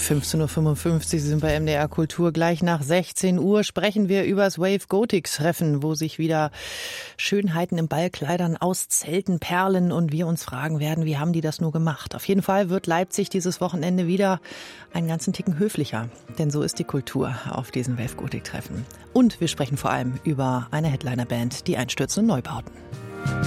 15.55 Uhr, Sie sind bei MDR Kultur. Gleich nach 16 Uhr sprechen wir über das Wave Gothic Treffen, wo sich wieder Schönheiten in Ballkleidern aus Zelten perlen und wir uns fragen werden, wie haben die das nur gemacht? Auf jeden Fall wird Leipzig dieses Wochenende wieder einen ganzen Ticken höflicher, denn so ist die Kultur auf diesen Wave Gothic Treffen. Und wir sprechen vor allem über eine Headliner-Band, die Einstürzenden Neubauten.